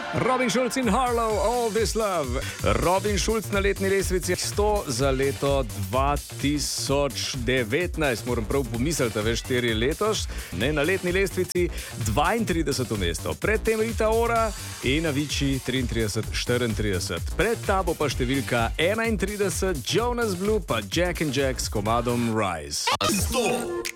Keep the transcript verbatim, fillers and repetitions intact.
Robin Schulz in Harlow, All This Love. Robin Schulz na letni lestvici sto za leto dva tisoč devetnajst. Moram prav pomisliti, veš, štiri letos. Ne, na letni lestvici dvaintrideseto mesto. Predtem Rita Ora in Avicii triintrideset štiriintrideset. Pred tabo pa številka enaintrideset, Jonas Blue pa Jack and Jack s komadom Rise. sto